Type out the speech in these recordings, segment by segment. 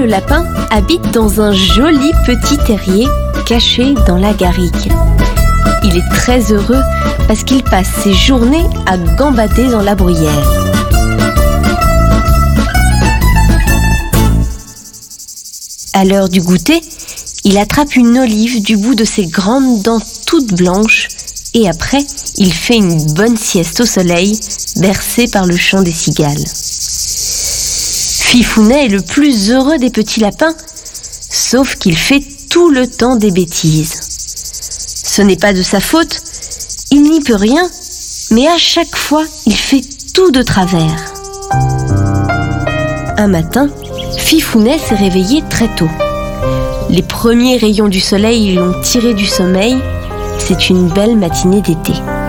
le lapin habite dans un joli petit terrier caché dans la garrigue. Il est très heureux parce qu'il passe ses journées à gambader dans la bruyère. À l'heure du goûter, il attrape une olive du bout de ses grandes dents toutes blanches et après, il fait une bonne sieste au soleil, bercé par le chant des cigales. Fifounet est le plus heureux des petits lapins, sauf qu'il fait tout le temps des bêtises. Ce n'est pas de sa faute, il n'y peut rien, mais à chaque fois, il fait tout de travers. Un matin, Fifounet s'est réveillé très tôt. Les premiers rayons du soleil l'ont tiré du sommeil. C'est une belle matinée d'été.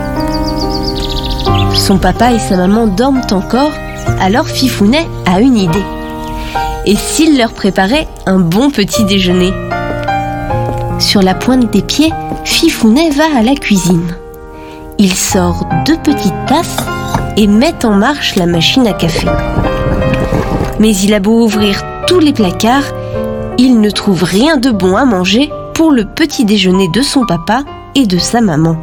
Son papa et sa maman dorment encore, alors Fifounet a une idée. Et s'il leur préparait un bon petit déjeuner? Sur la pointe des pieds, Fifounet va à la cuisine. Il sort 2 petites tasses et met en marche la machine à café. Mais il a beau ouvrir tous les placards, il ne trouve rien de bon à manger pour le petit déjeuner de son papa et de sa maman.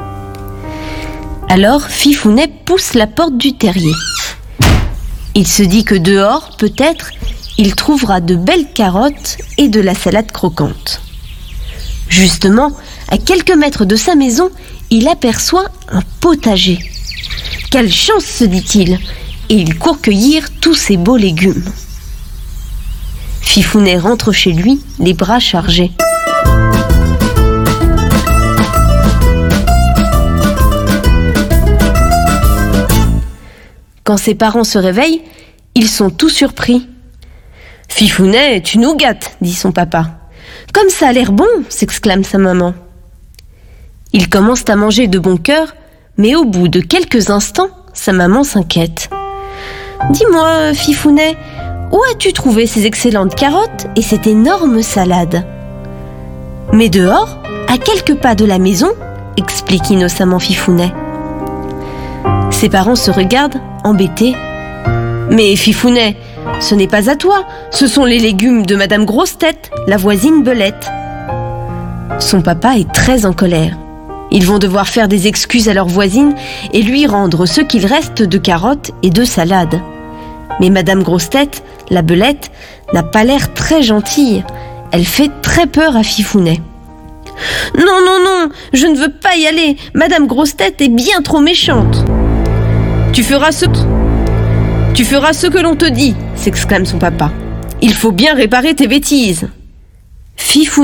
Alors Fifounet pousse la porte du terrier. Il se dit que dehors, peut-être, il trouvera de belles carottes et de la salade croquante. Justement, à quelques mètres de sa maison, il aperçoit un potager. Quelle chance, se dit-il, et il court cueillir tous ces beaux légumes. Fifounet rentre chez lui, les bras chargés. Quand ses parents se réveillent, ils sont tout surpris. « Fifounet, tu nous gâtes !» dit son papa. « Comme ça a l'air bon !» s'exclame sa maman. Ils commencent à manger de bon cœur, mais au bout de quelques instants, sa maman s'inquiète. « Dis-moi, Fifounet, où as-tu trouvé ces excellentes carottes et cette énorme salade ?»« Mais dehors, à quelques pas de la maison, » explique innocemment Fifounet. Ses parents se regardent, embêtés. « Mais Fifounet, ce n'est pas à toi, ce sont les légumes de Madame Grosse-Tête, la voisine Belette. » Son papa est très en colère. Ils vont devoir faire des excuses à leur voisine et lui rendre ce qu'il reste de carottes et de salade. Mais Madame Grosse-Tête, la Belette, n'a pas l'air très gentille. Elle fait très peur à Fifounet. « Non, non, non, je ne veux pas y aller. Madame Grosse-Tête est bien trop méchante. »« Tu feras ce que l'on te dit, » s'exclame son papa. « Il faut bien réparer tes bêtises. » Fifounet